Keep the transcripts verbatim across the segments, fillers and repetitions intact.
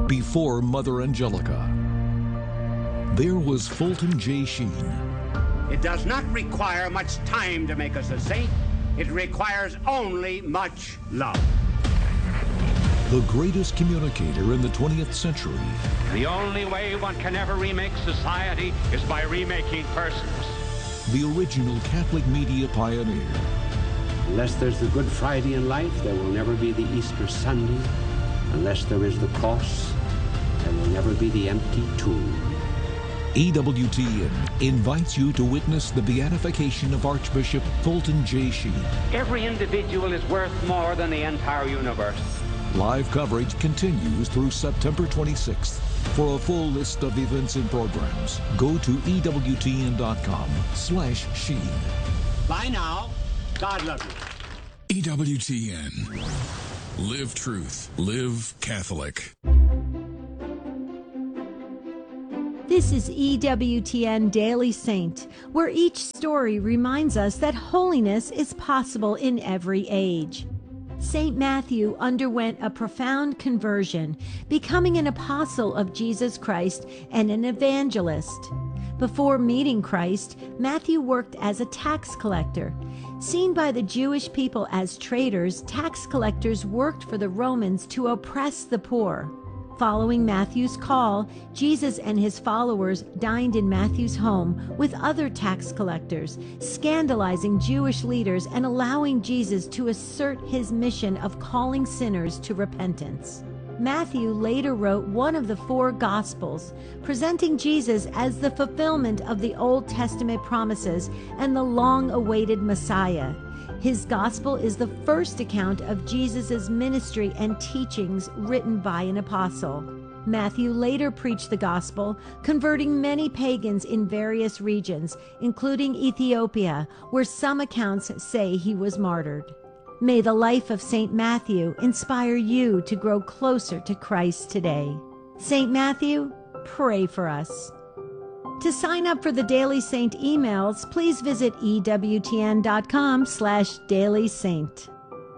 before Mother Angelica. There was Fulton J. Sheen. It does not require much time to make us a saint. It requires only much love. The greatest communicator in the twentieth century. The only way one can ever remake society is by remaking persons. The original Catholic media pioneer. Unless there's the Good Friday in life, there will never be the Easter Sunday. Unless there is the cross, there will never be the empty tomb. E W T N invites you to witness the beatification of Archbishop Fulton J. Sheen. Every individual is worth more than the entire universe. Live coverage continues through September twenty-sixth. For a full list of events and programs, go to E W T N dot com slash Sheen. Bye now. God love you. E W T N. Live truth. Live Catholic. This is E W T N Daily Saint, where each story reminds us that holiness is possible in every age. Saint Matthew underwent a profound conversion, becoming an apostle of Jesus Christ and an evangelist. Before meeting Christ, Matthew worked as a tax collector. Seen by the Jewish people as traitors, tax collectors worked for the Romans to oppress the poor. Following Matthew's call, Jesus and his followers dined in Matthew's home with other tax collectors, scandalizing Jewish leaders and allowing Jesus to assert his mission of calling sinners to repentance. Matthew later wrote one of the four Gospels, presenting Jesus as the fulfillment of the Old Testament promises and the long-awaited Messiah. His Gospel is the first account of Jesus' ministry and teachings written by an apostle. Matthew later preached the Gospel, converting many pagans in various regions, including Ethiopia, where some accounts say he was martyred. May the life of Saint Matthew inspire you to grow closer to Christ today. Saint Matthew, pray for us. To sign up for the Daily Saint emails, please visit E W T N dot com slash Daily Saint.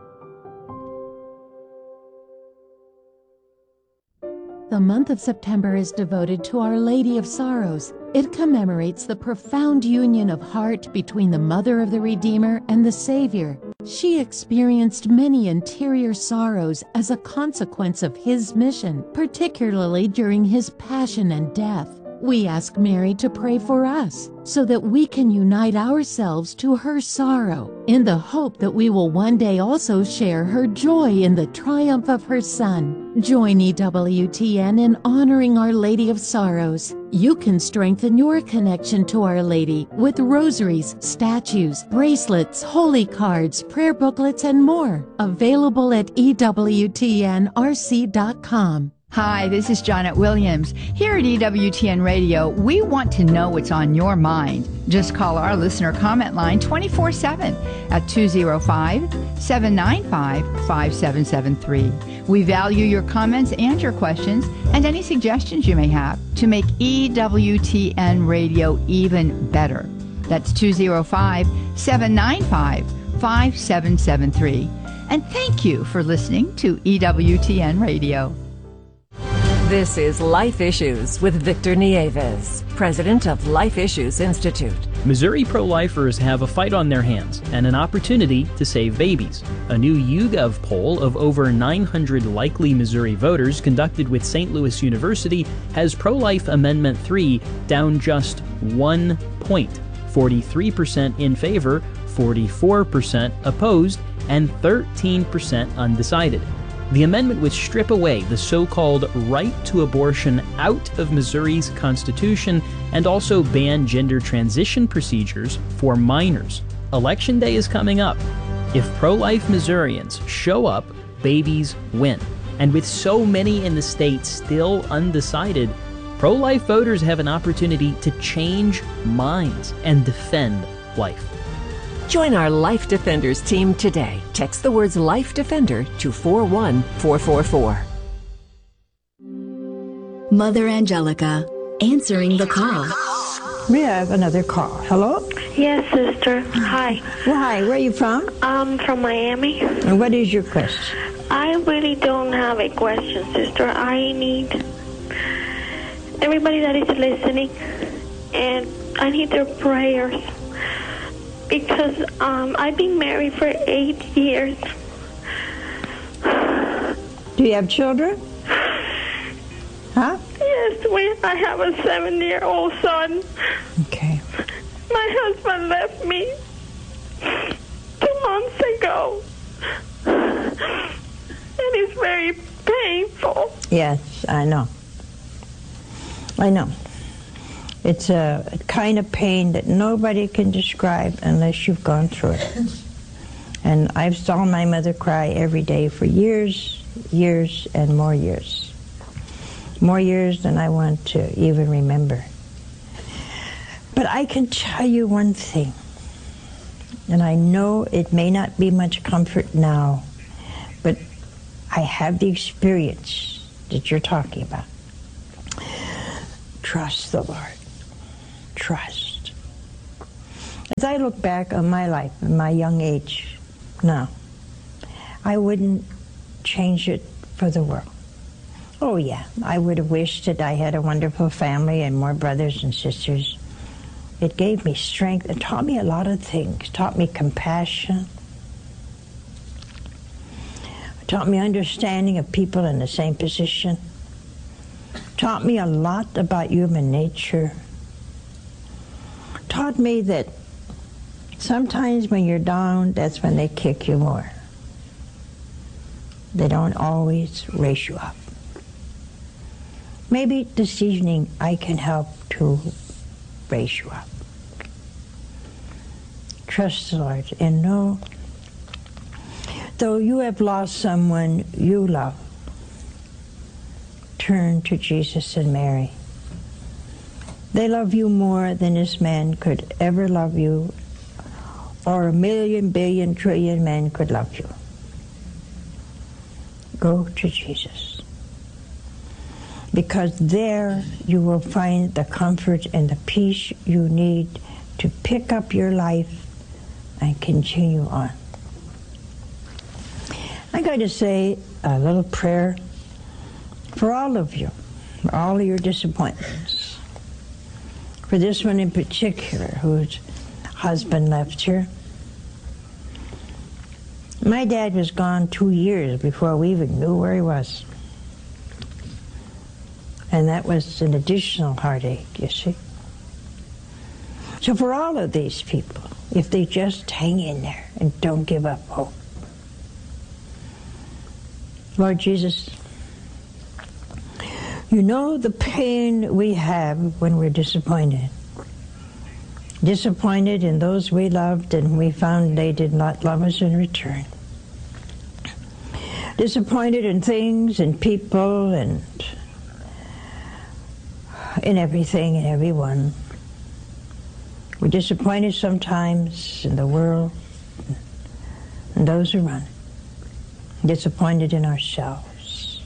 The month of September is devoted to Our Lady of Sorrows. It commemorates the profound union of heart between the Mother of the Redeemer and the Savior. She experienced many interior sorrows as a consequence of his mission, particularly during his passion and death. We ask Mary to pray for us so that we can unite ourselves to her sorrow in the hope that we will one day also share her joy in the triumph of her Son. Join E W T N in honoring Our Lady of Sorrows. You can strengthen your connection to Our Lady with rosaries, statues, bracelets, holy cards, prayer booklets, and more. Available at E W T N R C dot com. Hi, this is Janet Williams. Here at E W T N Radio, we want to know what's on your mind. Just call our listener comment line twenty-four seven at two oh five, seven nine five, five seven seven three. We value your comments and your questions and any suggestions you may have to make E W T N Radio even better. That's two oh five, seven nine five, five seven seven three. And thank you for listening to E W T N Radio. This is Life Issues with Victor Nieves, president of Life Issues Institute. Missouri pro-lifers have a fight on their hands and an opportunity to save babies. A new YouGov poll of over nine hundred likely Missouri voters conducted with Saint Louis University has pro-life Amendment three down just one point. forty-three percent in favor, forty-four percent opposed, and thirteen percent undecided. The amendment would strip away the so-called right to abortion out of Missouri's Constitution and also ban gender transition procedures for minors. Election day is coming up. If pro-life Missourians show up, babies win. And with so many in the state still undecided, pro-life voters have an opportunity to change minds and defend life. Join our Life Defenders team today. Text the words Life Defender to four one four four four. Mother Angelica, answering the call. We have another call. Hello? Yes, sister. Hi. Well, hi. Where are you from? I'm from Miami. And what is your question? I really don't have a question, sister. I need everybody that is listening, and I need their prayers. Because um, I've been married for eight years. Do you have children? Huh? Yes, we, I have a seven-year-old son. Okay. My husband left me two months ago. And it's very painful. Yes, I know. I know. It's a kind of pain that nobody can describe unless you've gone through it. And I've saw my mother cry every day for years, years, and more years. More years than I want to even remember. But I can tell you one thing, and I know it may not be much comfort now, but I have the experience that you're talking about. Trust the Lord. Trust. As I look back on my life, in my young age now, I wouldn't change it for the world. Oh yeah, I would have wished that I had a wonderful family and more brothers and sisters. It gave me strength. It taught me a lot of things. It taught me compassion. It taught me understanding of people in the same position. It taught me a lot about human nature. It taught me that sometimes when you're down, that's when they kick you more. They don't always raise you up. Maybe this evening I can help to raise you up. Trust the Lord and know, though you have lost someone you love, turn to Jesus and Mary. They love you more than this man could ever love you, or a million, billion, trillion men could love you. Go to Jesus. Because there you will find the comfort and the peace you need to pick up your life and continue on. I'm going to say a little prayer for all of you, for all of your disappointments. For this one in particular, whose husband left her. My dad was gone two years before we even knew where he was. And that was an additional heartache, you see. So for all of these people, if they just hang in there and don't give up hope. Lord Jesus, you know the pain we have when we're disappointed. Disappointed in those we loved and we found they did not love us in return. Disappointed in things and people and in everything and everyone. We're disappointed sometimes in the world and those around it. Disappointed in ourselves.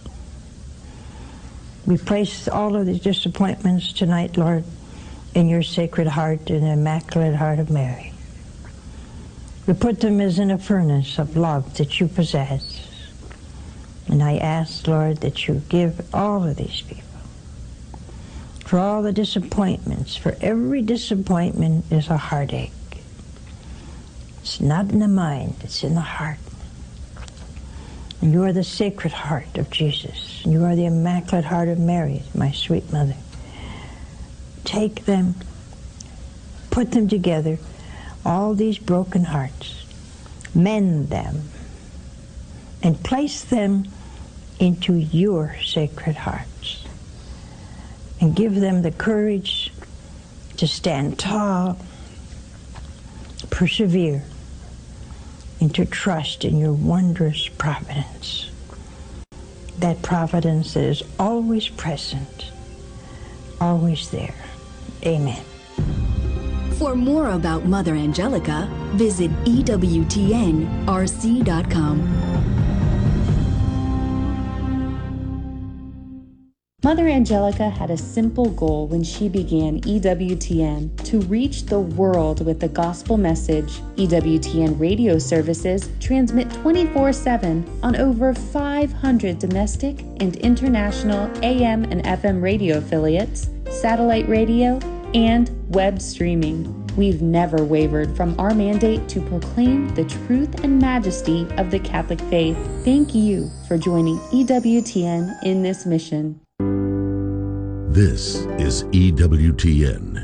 We place all of these disappointments tonight, Lord, in your sacred heart, in the Immaculate Heart of Mary. We put them as in a furnace of love that you possess. And I ask, Lord, that you give all of these people, for all the disappointments, for every disappointment is a heartache. It's not in the mind, it's in the heart. And you are the Sacred Heart of Jesus. You are the Immaculate Heart of Mary, my sweet mother. Take them, put them together, all these broken hearts, mend them, and place them into your Sacred Hearts. And give them the courage to stand tall, persevere, and to trust in your wondrous providence. That providence that is always present, always there. Amen. For more about Mother Angelica, visit E W T N R C dot com. Mother Angelica had a simple goal when she began E W T N: to reach the world with the gospel message. E W T N radio services transmit twenty-four seven on over five hundred domestic and international A M and F M radio affiliates, satellite radio, and web streaming. We've never wavered from our mandate to proclaim the truth and majesty of the Catholic faith. Thank you for joining E W T N in this mission. This is E W T N.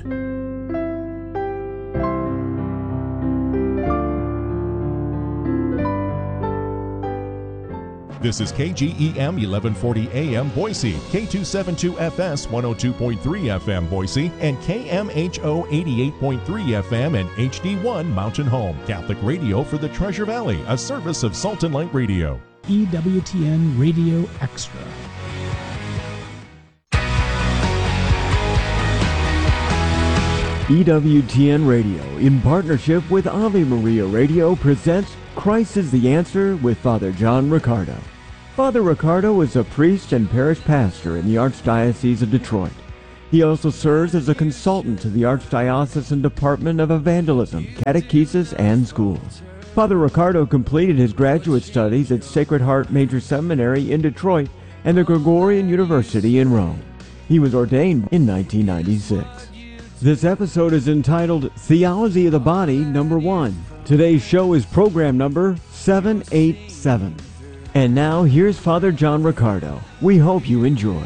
This is K G E M eleven forty A M Boise, K two seventy-two F S one oh two point three F M Boise, and K M H O eighty-eight point three F M and H D one Mountain Home. Catholic radio for the Treasure Valley, a service of Salt and Light Radio. E W T N Radio Extra. E W T N Radio, in partnership with Ave Maria Radio, presents Christ is the Answer with Father John Riccardo. Father Riccardo is a priest and parish pastor in the Archdiocese of Detroit. He also serves as a consultant to the Archdiocesan Department of Evangelism, Catechesis, and Schools. Father Riccardo completed his graduate studies at Sacred Heart Major Seminary in Detroit and the Gregorian University in Rome. He was ordained in nineteen ninety-six. This episode is entitled Theology of the Body, number one. Today's show is program number seven eighty-seven. And now, here's Father John Riccardo. We hope you enjoy.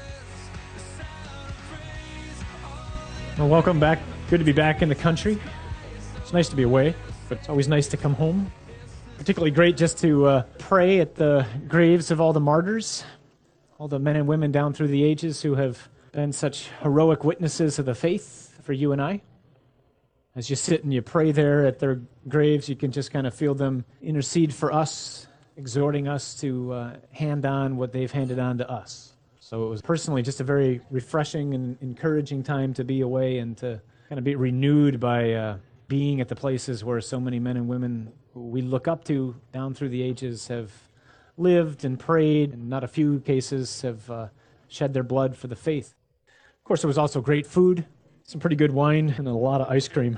Well, welcome back. Good to be back in the country. It's nice to be away, but it's always nice to come home. Particularly great just to uh, pray at the graves of all the martyrs, all the men and women down through the ages who have been such heroic witnesses of the faith for you and I. As you sit and you pray there at their graves, you can just kind of feel them intercede for us, exhorting us to uh, hand on what they've handed on to us. So it was personally just a very refreshing and encouraging time to be away and to kind of be renewed by uh, being at the places where so many men and women who we look up to down through the ages have lived and prayed, and not a few cases have uh, shed their blood for the faith. Of course, there was also great food, some pretty good wine, and a lot of ice cream.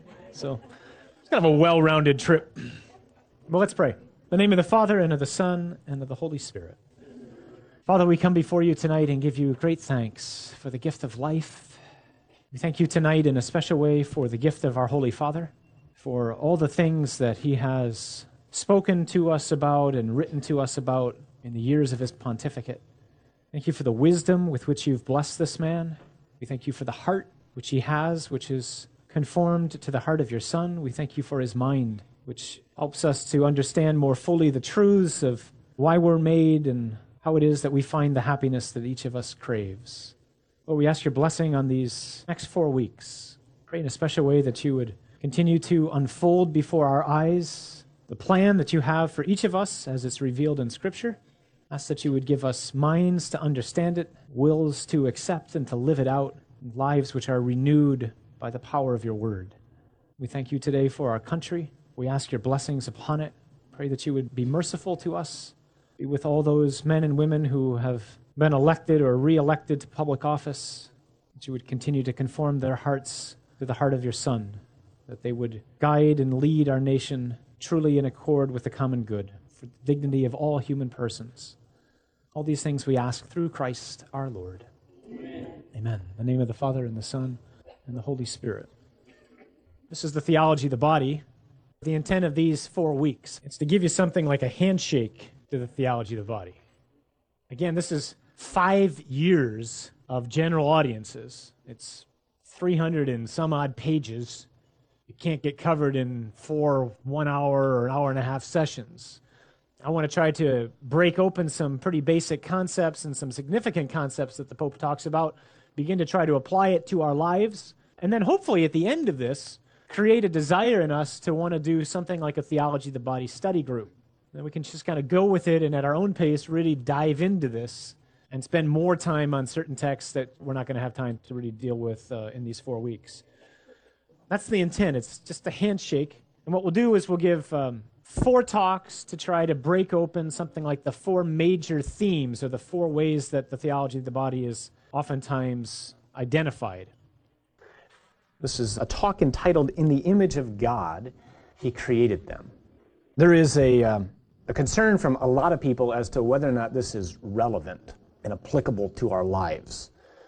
So it's kind of a well-rounded trip. Well, let's pray. In the name of the Father, and of the Son, and of the Holy Spirit. Father, we come before you tonight and give you great thanks for the gift of life. We thank you tonight in a special way for the gift of our Holy Father, for all the things that he has spoken to us about and written to us about in the years of his pontificate. Thank you for the wisdom with which you've blessed this man. We thank you for the heart which he has, which is conformed to the heart of your Son. We thank you for his mind, which helps us to understand more fully the truths of why we're made and how it is that we find the happiness that each of us craves. Lord, we ask your blessing on these next four weeks. Pray in a special way that you would continue to unfold before our eyes the plan that you have for each of us as it's revealed in Scripture. Ask that you would give us minds to understand it, wills to accept and to live it out, lives which are renewed by the power of your word. We thank you today for our country. We ask your blessings upon it. Pray that you would be merciful to us, be with all those men and women who have been elected or re-elected to public office, that you would continue to conform their hearts to the heart of your Son, that they would guide and lead our nation truly in accord with the common good, for the dignity of all human persons. All these things we ask through Christ our Lord. Amen. Amen. In the name of the Father, and the Son, and the Holy Spirit. This is the theology of the body. The intent of these four weeks, it's to give you something like a handshake to the theology of the body. Again, this is five years of general audiences. It's three hundred and some odd pages. It can't get covered in four one-hour or hour and a half sessions. I want to try to break open some pretty basic concepts and some significant concepts that the Pope talks about, begin to try to apply it to our lives, and then hopefully at the end of this, create a desire in us to want to do something like a Theology of the Body study group. Then we can just kind of go with it and at our own pace really dive into this and spend more time on certain texts that we're not going to have time to really deal with uh, in these four weeks. That's the intent. It's just a handshake. And what we'll do is we'll give um, four talks to try to break open something like the four major themes or the four ways that the theology of the body is oftentimes identified. This is a talk entitled, "In the Image of God, He Created Them." There is a, um, a concern from a lot of people as to whether or not this is relevant and applicable to our lives.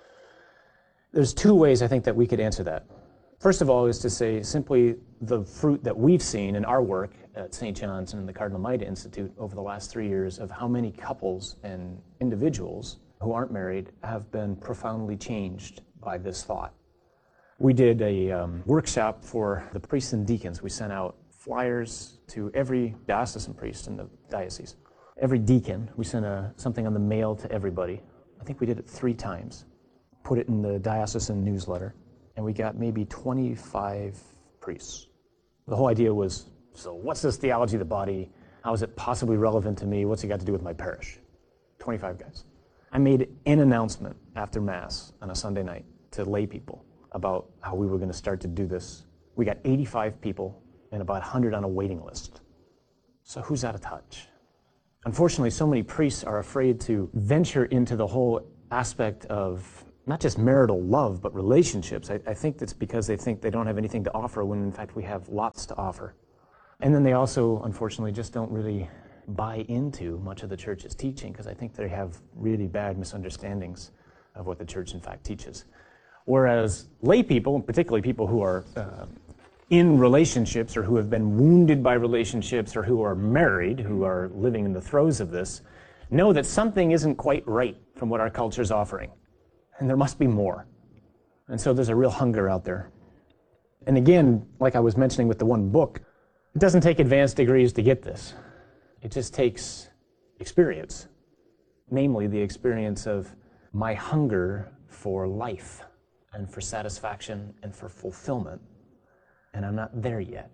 There's two ways I think that we could answer that. First of all is to say simply the fruit that we've seen in our work at Saint John's and the Cardinal Maida Institute over the last three years of how many couples and individuals who aren't married have been profoundly changed by this thought. We did a um, workshop for the priests and deacons. We sent out flyers to every diocesan priest in the diocese. Every deacon, we sent a, something on the mail to everybody. I think we did it three times. Put it in the diocesan newsletter, and we got maybe twenty-five priests. The whole idea was, so what's this theology of the body? How is it possibly relevant to me? What's it got to do with my parish? twenty-five guys. I made an announcement after Mass on a Sunday night to lay people about how we were going to start to do this. We got eighty-five people and about one hundred on a waiting list. So who's out of touch? Unfortunately, so many priests are afraid to venture into the whole aspect of not just marital love, but relationships. I, I think that's because they think they don't have anything to offer when in fact we have lots to offer. And then they also, unfortunately, just don't really buy into much of the church's teaching because I think they have really bad misunderstandings of what the church in fact teaches. Whereas lay people, particularly people who are uh, in relationships or who have been wounded by relationships or who are married, who are living in the throes of this, know that something isn't quite right from what our culture is offering. And there must be more. And so there's a real hunger out there. And again, like I was mentioning with the one book, it doesn't take advanced degrees to get this. It just takes experience, namely the experience of my hunger for life and for satisfaction and for fulfillment. And I'm not there yet.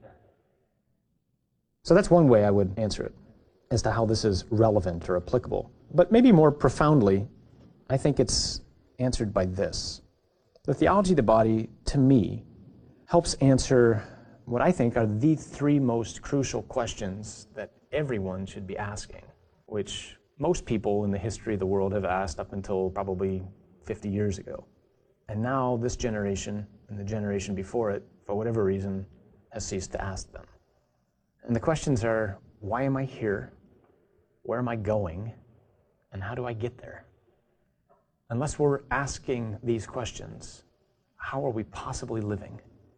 So that's one way I would answer it, as to how this is relevant or applicable. But maybe more profoundly, I think it's answered by this. The theology of the body, to me, helps answer what I think are the three most crucial questions that everyone should be asking, which most people in the history of the world have asked up until probably fifty years ago. And now this generation and the generation before it, for whatever reason, has ceased to ask them. And the questions are, why am I here? Where am I going? And how do I get there? Unless we're asking these questions, how are we possibly living?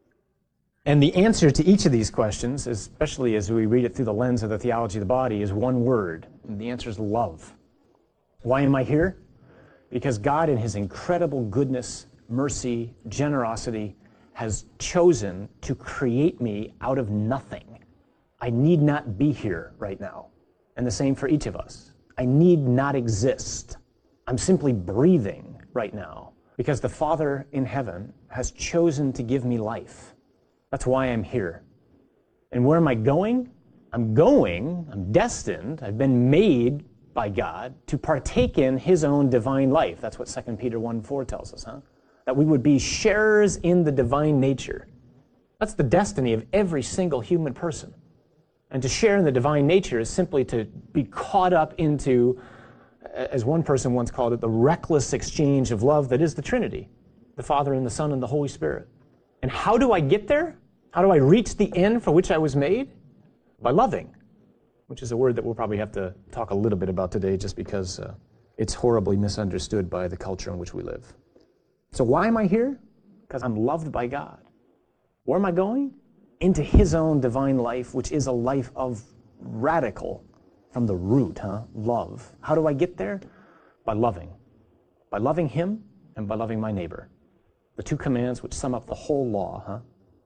And the answer to each of these questions, especially as we read it through the lens of the theology of the body, is one word. And the answer is love. Why am I here? Because God, in His incredible goodness, mercy, generosity, has chosen to create me out of nothing. I need not be here right now. And the same for each of us. I need not exist. I'm simply breathing right now because the Father in heaven has chosen to give me life. That's why I'm here. And where am I going? I'm going, I'm destined, I've been made by God to partake in His own divine life. That's what Second Peter one four tells us, huh? That we would be sharers in the divine nature. That's the destiny of every single human person. And to share in the divine nature is simply to be caught up into, as one person once called it, the reckless exchange of love that is the Trinity, the Father and the Son and the Holy Spirit. And how do I get there? How do I reach the end for which I was made? By loving, which is a word that we'll probably have to talk a little bit about today just because uh, it's horribly misunderstood by the culture in which we live. So why am I here? Because I'm loved by God. Where am I going? Into His own divine life, which is a life of radical, from the root, huh? Love. How do I get there? By loving. By loving Him and by loving my neighbor. The two commands which sum up the whole law, huh?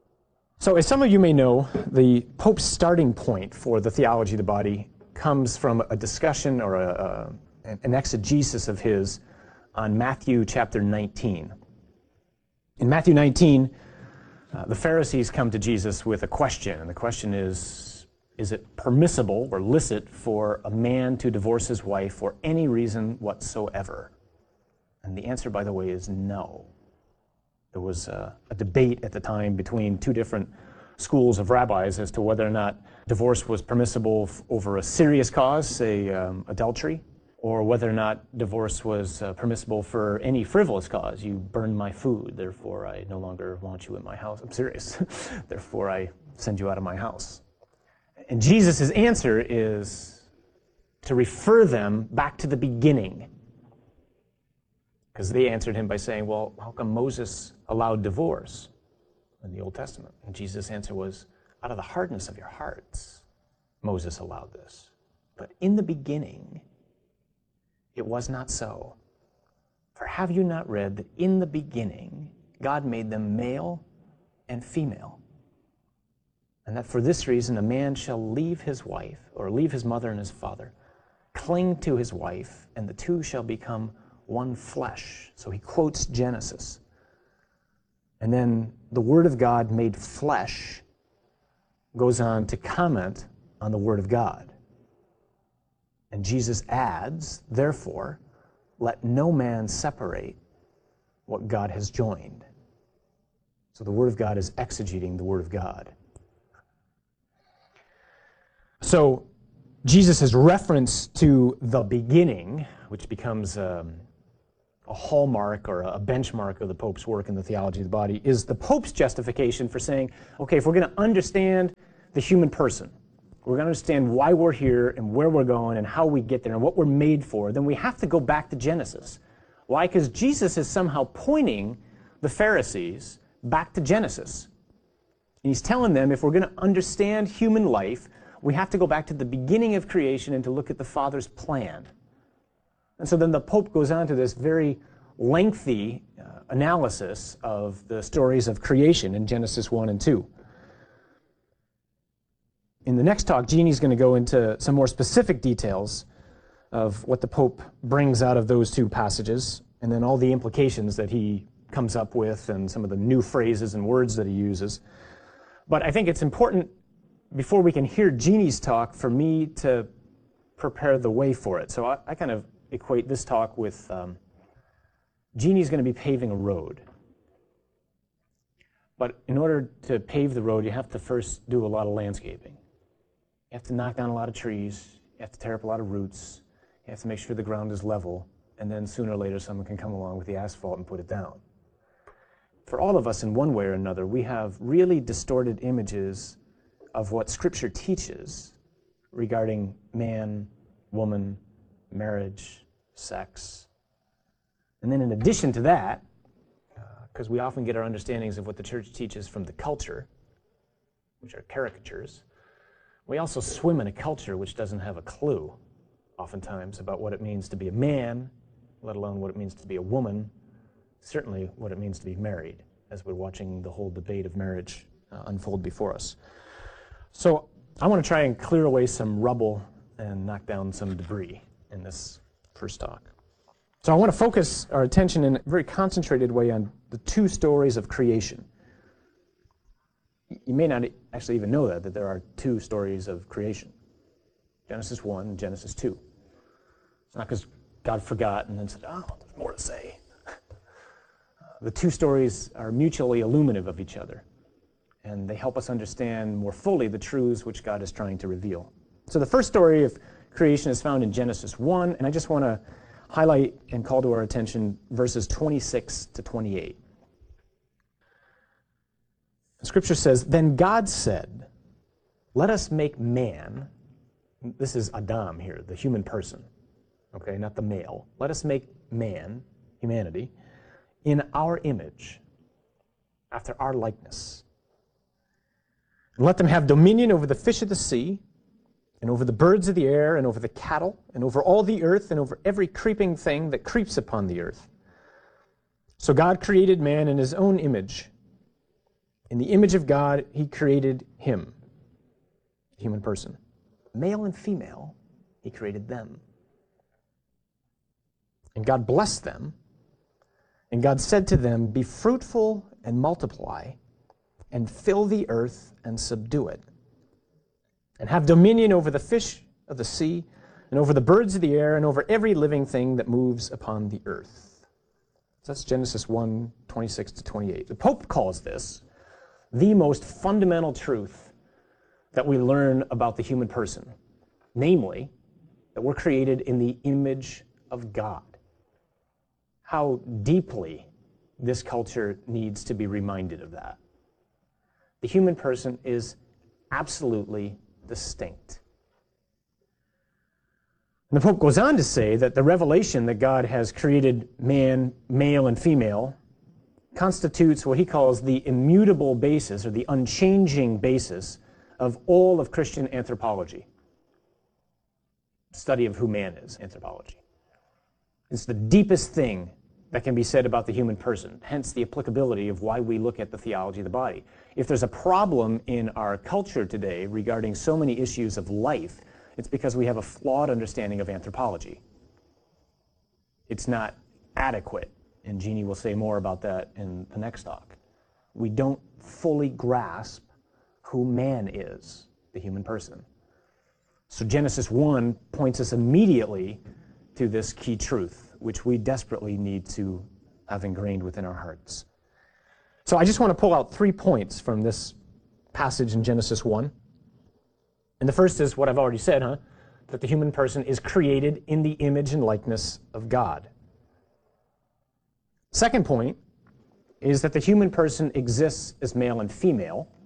So as some of you may know, the Pope's starting point for the theology of the body comes from a discussion or a, a, an exegesis of his on Matthew chapter nineteen. In Matthew nineteen, uh, the Pharisees come to Jesus with a question, and the question is, is it permissible or licit for a man to divorce his wife for any reason whatsoever? And the answer, by the way, is no. There was a, a debate at the time between two different schools of rabbis as to whether or not divorce was permissible f- over a serious cause, say um, adultery, or whether or not divorce was uh, permissible for any frivolous cause. You burned my food, therefore I no longer want you in my house. I'm serious. Therefore I send you out of my house. And Jesus' answer is to refer them back to the beginning. Because they answered him by saying, well, how come Moses allowed divorce in the Old Testament? And Jesus' answer was, out of the hardness of your hearts, Moses allowed this. But in the beginning, it was not so. For have you not read that in the beginning, God made them male and female? And that for this reason, a man shall leave his wife, or leave his mother and his father, cling to his wife, and the two shall become one flesh. So he quotes Genesis. And then the Word of God made flesh goes on to comment on the Word of God. And Jesus adds, therefore, let no man separate what God has joined. So the Word of God is exegeting the Word of God. So Jesus' reference to the beginning, which becomes um, a hallmark or a benchmark of the Pope's work in the theology of the body, is the Pope's justification for saying, okay, if we're going to understand the human person, we're going to understand why we're here and where we're going and how we get there and what we're made for, then we have to go back to Genesis. Why? Because Jesus is somehow pointing the Pharisees back to Genesis. And he's telling them if we're going to understand human life, we have to go back to the beginning of creation and to look at the Father's plan. And so then the Pope goes on to this very lengthy uh, analysis of the stories of creation in Genesis one and two. In the next talk, Jeannie's going to go into some more specific details of what the Pope brings out of those two passages, and then all the implications that he comes up with and some of the new phrases and words that he uses. But I think it's important, before we can hear Jeannie's talk, for me to prepare the way for it. So I, I kind of equate this talk with um, Jeannie's going to be paving a road. But in order to pave the road, you have to first do a lot of landscaping. You have to knock down a lot of trees. You have to tear up a lot of roots. You have to make sure the ground is level. And then sooner or later, someone can come along with the asphalt and put it down. For all of us, in one way or another, we have really distorted images of what Scripture teaches regarding man, woman, marriage, sex. And then in addition to that, because uh, we often get our understandings of what the church teaches from the culture, which are caricatures, we also swim in a culture which doesn't have a clue, oftentimes, about what it means to be a man, let alone what it means to be a woman, certainly what it means to be married, as we're watching the whole debate of marriage uh, unfold before us. So I want to try and clear away some rubble and knock down some debris in this first talk. So I want to focus our attention in a very concentrated way on the two stories of creation. You may not actually even know that, that there are two stories of creation. Genesis one and Genesis two. It's not because God forgot and then said, oh, there's more to say. The two stories are mutually illuminative of each other, and they help us understand more fully the truths which God is trying to reveal. So the first story of creation is found in Genesis one, and I just want to highlight and call to our attention verses twenty-six to twenty-eight. Scripture says, then God said, let us make man, this is Adam here, the human person, okay, not the male. Let us make man, humanity, in our image, after our likeness. And let them have dominion over the fish of the sea, and over the birds of the air, and over the cattle, and over all the earth, and over every creeping thing that creeps upon the earth. So God created man in his own image. In the image of God, he created him, the human person. Male and female, he created them. And God blessed them. And God said to them, be fruitful and multiply, and fill the earth and subdue it, and have dominion over the fish of the sea, and over the birds of the air, and over every living thing that moves upon the earth. So that's Genesis one, twenty-six to twenty-eight. The Pope calls this the most fundamental truth that we learn about the human person, namely, that we're created in the image of God. How deeply this culture needs to be reminded of that. The human person is absolutely distinct. And the Pope goes on to say that the revelation that God has created man, male and female, constitutes what he calls the immutable basis, or the unchanging basis, of all of Christian anthropology. Study of who man is, anthropology. It's the deepest thing that can be said about the human person, hence the applicability of why we look at the theology of the body. If there's a problem in our culture today regarding so many issues of life, it's because we have a flawed understanding of anthropology. It's not adequate, and Jeannie will say more about that in the next talk. We don't fully grasp who man is, the human person. So Genesis one points us immediately to this key truth, which we desperately need to have ingrained within our hearts. So I just want to pull out three points from this passage in Genesis one. And the first is what I've already said, huh? That the human person is created in the image and likeness of God. Second point is that the human person exists as male and female.